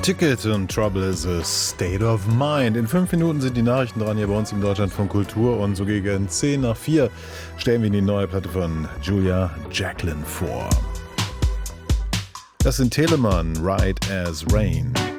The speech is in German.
Ticket und Trouble is a State of Mind. In 5 Minuten sind die Nachrichten dran hier bei uns im Deutschlandfunk Kultur und so gegen 10 nach 4 stellen wir die neue Platte von Julia Jacklin vor. Das sind Telemann, Right as Rain.